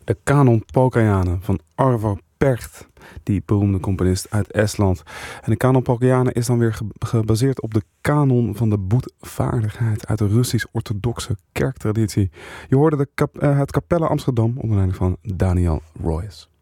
De Kanon Polkajanen van Arvo Pärt, die beroemde componist uit Estland. En de Kanon Polkajanen is dan weer gebaseerd op de kanon van de boetvaardigheid uit de Russisch-orthodoxe kerktraditie. Je hoorde het Capelle Amsterdam onder leiding van Daniel Royce.